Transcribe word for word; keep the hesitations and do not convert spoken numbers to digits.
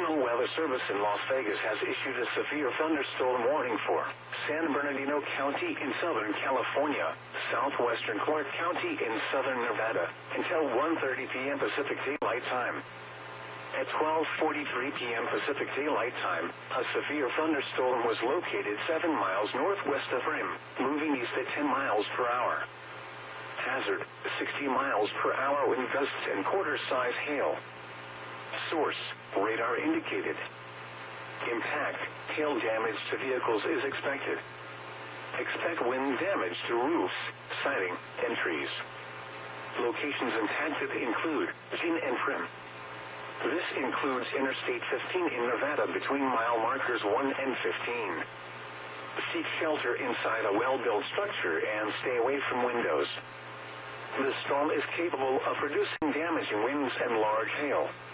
National Weather Service in Las Vegas has issued a severe thunderstorm warning for San Bernardino County in Southern California, southwestern Clark County in Southern Nevada, until one thirty p.m. Pacific Daylight Time. At twelve forty-three p.m. Pacific Daylight Time, a severe thunderstorm was located seven miles northwest of Rim, moving east at ten miles per hour. Hazard, sixty miles per hour wind gusts and quarter-size hail. Source, radar indicated. Impact, hail damage to vehicles is expected. Expect wind damage to roofs, siding, and trees. Locations impacted include Gin and Prim. This includes Interstate fifteen in Nevada between mile markers one and fifteen. Seek shelter inside a well-built structure and stay away from windows. The storm is capable of producing damaging winds and large hail.